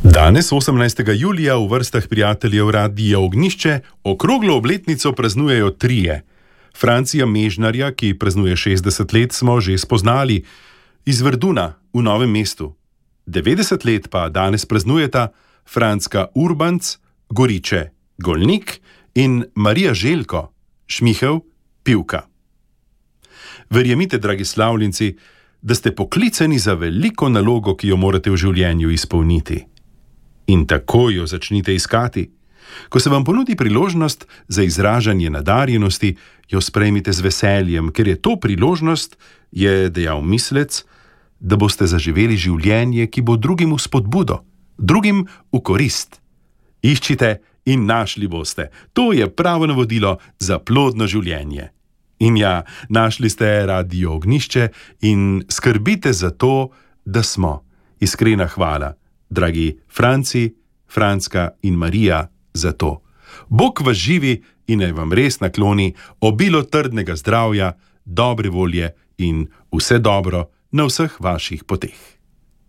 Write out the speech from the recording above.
Danes, 18. julija, v vrstah prijateljev Radia Ognjišče okroglo obletnico praznujejo trije. Francija Mežnarja, ki praznuje 60 let, smo že spoznali, iz Verduna v Novem mestu. 90 let pa danes praznujeta Frančka Urbanc, Goriče, Golnik in Marija Željko, Šmihelj, Pivka. Verjemite, dragi slavljenci, da ste poklicani za veliko nalogo, ki jo morate v življenju izpolniti. In tako jo začnite iskati. Ko se vam ponudi priložnost za izražanje nadarjenosti, jo sprejmite z veseljem, ker je to priložnost, je dejal mislec, da boste zaživeli življenje, ki bo drugim v spodbudo, drugim v korist. Iščite in našli boste. To je pravo navodilo za plodno življenje. In ja, našli ste Radio Ognjišče in skrbite za to, da smo. Iskrena hvala, dragi Franci, Frančka in Marija, za to. Bog vas živi in naj vam res nakloni obilo trdnega zdravja, dobre volje in vse dobro na vseh vaših poteh.